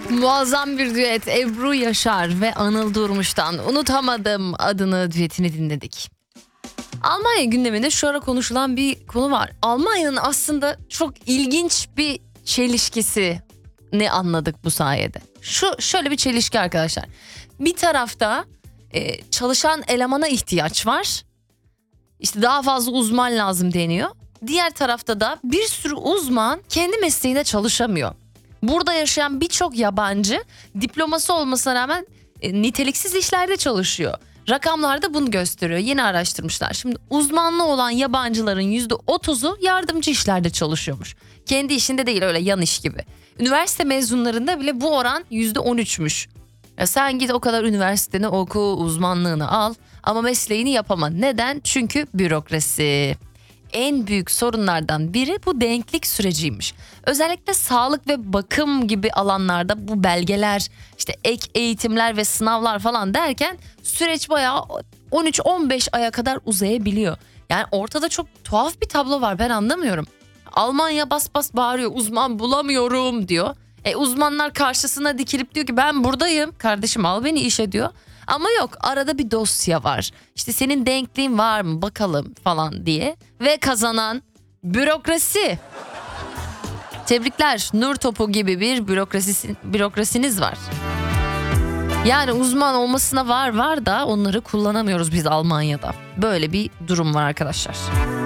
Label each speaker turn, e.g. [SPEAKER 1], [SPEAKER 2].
[SPEAKER 1] Muazzam bir düet, Ebru Yaşar ve Anıl Durmuş'tan Unutamadım adını düetini dinledik. Almanya gündeminde şu ara konuşulan bir konu var. Almanya'nın aslında çok ilginç bir çelişkisi ne anladık bu sayede. Şöyle bir çelişki arkadaşlar. Bir tarafta çalışan elemana ihtiyaç var. İşte daha fazla uzman lazım deniyor. Diğer tarafta da bir sürü uzman kendi mesleğinde çalışamıyor. Burada yaşayan birçok yabancı diploması olmasına rağmen niteliksiz işlerde çalışıyor. Rakamlar da bunu gösteriyor. Yeni araştırmışlar. Şimdi uzmanlığı olan yabancıların %30'u yardımcı işlerde çalışıyormuş. Kendi işinde değil, öyle yan iş gibi. Üniversite mezunlarında bile bu oran %13'müş. Ya sen git o kadar üniversiteni oku, uzmanlığını al ama mesleğini yapama. Neden? Çünkü bürokrasi. En büyük sorunlardan biri bu denklik süreciymiş. Özellikle sağlık ve bakım gibi alanlarda bu belgeler, işte ek eğitimler ve sınavlar falan derken süreç bayağı 13-15 aya kadar uzayabiliyor. Yani ortada çok tuhaf bir tablo var, ben anlamıyorum. Almanya bas bas bağırıyor, uzman bulamıyorum diyor. Uzmanlar karşısına dikilip diyor ki ben buradayım kardeşim, al beni işe diyor. Ama yok, arada bir dosya var. İşte senin denkliğin var mı bakalım falan diye. Ve kazanan bürokrasi. Tebrikler, nur topu gibi bir bürokrasiniz var. Yani uzman olmasına var da onları kullanamıyoruz biz Almanya'da. Böyle bir durum var arkadaşlar.